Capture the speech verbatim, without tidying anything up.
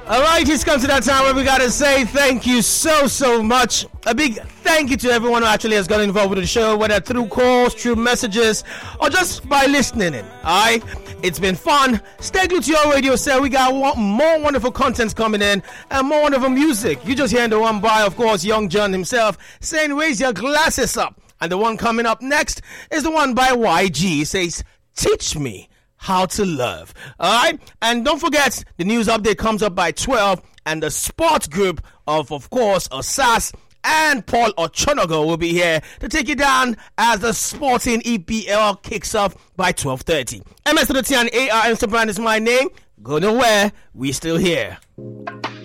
All right, it's come to that time where we got to say thank you so, so much. A big thank you to everyone who actually has gotten involved with the show, whether through calls, through messages, or just by listening in. All right, it's been fun. Stay glued to your radio set. We got one, more wonderful contents coming in and more wonderful music. You just hearing the one by, of course, Young John himself saying, raise your glasses up. And the one coming up next is the one by Y G. It says, teach me how to love. All right, and don't forget the news update comes up by twelve, and the sports group of of course Osas and Paul Ochonogo will be here to take you down as the Sporting E P L kicks off by twelve thirty. M S to the T and A R M Soprano is my name. Go nowhere, we still here.